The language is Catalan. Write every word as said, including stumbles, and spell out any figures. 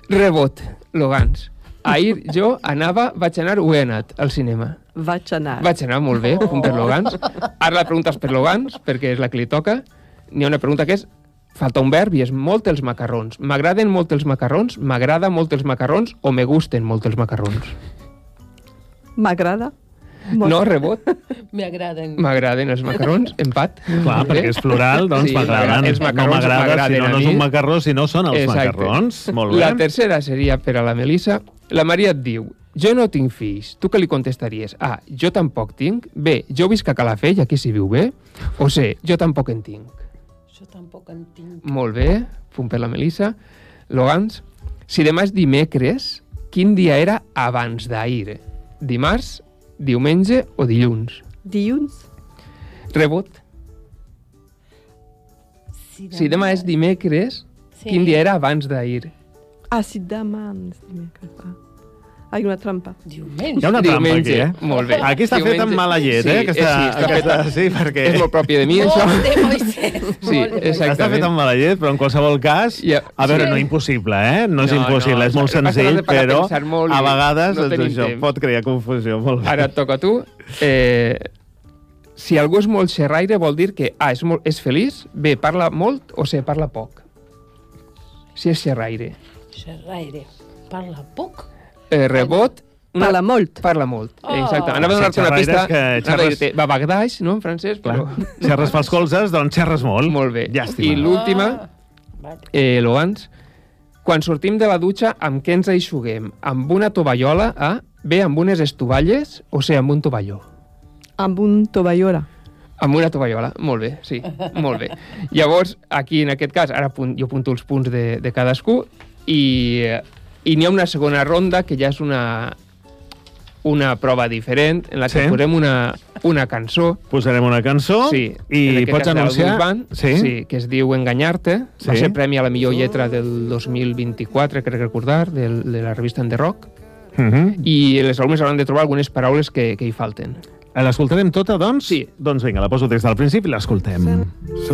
Rebot, Logans. Ahir jo anava, vaig anar, ho he anat, al cinema. Vaig anar. Vaig anar, molt bé, punt per Logans. Ara la pregunta és per Logans, perquè és la que li toca. N'hi ha una pregunta que és, falta un verb i és molt els macarrons. M'agraden molt els macarrons, m'agrada molt els macarrons o me gusten molt els macarrons? M'agrada. Molt. No, rebot. M'agraden. M'agraden els macarrons, empat. Clar, perquè és plural, doncs Sí, m'agraden. els No macarrons m'agrada, si m'agraden no, a no és mi. un macarró, si no són els Exacte. macarrons. Molt bé. La tercera seria per a la Melissa. La Maria et diu, jo no tinc fills. Tu què li contestaries? A, jo tampoc tinc. B, jo visc a Calafell, aquí s'hi viu bé. O C, jo tampoc en tinc. Jo tampoc en tinc. Molt bé, punt per la Melissa. Logans, si demà és dimecres, quin dia era abans d'ahir? Dimarts, diumenge o dilluns? Dilluns. Rebot. Si demà és dimecres, Sí. quin dia era abans d'ahir? Ah, si demà és dimecres. Ah. Hi ha una trampa. Diumenge. Hi ha una trampa aquí, Diumenge, eh? molt bé. Aquí està fet amb Diumenge. mala llet, Sí, eh? Aquesta, sí, està aquesta, fet- sí, perquè... És molt propi de mi, això. Molt de Moisès. Sí, molt de- exactament. Està fet amb mala llet, però en qualsevol cas... Ja, A veure, sí. no impossible, eh? No és No, impossible, no, és molt passa res senzill, de parar a però pensar molt a i vegades no doncs, tenim això temps. pot crear confusió. Molt bé. Ara et toca a tu. Eh, si algú és molt xerraire, vol dir que A, és, molt, és feliç, B, parla molt o C, parla poc. Si és xerraire. Xerraire. Parla poc. Eh, rebot... Una... Parla molt. Parla molt, Oh. exacte. Anava a Sí, donar-te una xerraire pista. és que Anava a xerres- dir-te babagdaix, no, en francès? Clar. Però... Xerres pels colzes, doncs xerres molt. Molt bé. Llàstima. I l'última, Ah, vale. eh, Logans, quan sortim de la dutxa, amb què ens eixuguem? Amb una tovallola, A, B, amb unes estovalles o C, amb un tovalló? Amb un tovallola. Amb una tovallola, molt bé, sí, molt bé. Llavors, aquí, en aquest cas, ara punt, jo apunto els punts de, de cadascú i, i n'hi ha una segona ronda que ja és una, una prova diferent en la que Sí. posem una, una cançó. Posarem una cançó Sí, en i aquest pots cas del anunciar... Blues Band, Sí? sí, que es diu Enganyar-te. Va Sí. ser premi a la millor lletra del dos mil vint-i-quatre, crec recordar, del, de la revista En The Rock. Uh -huh. I les alumnes hauran de trobar algunes paraules que, que hi falten. L'escoltarem tota, doncs? Sí. Doncs vinga, la poso des del principi i l'escoltem.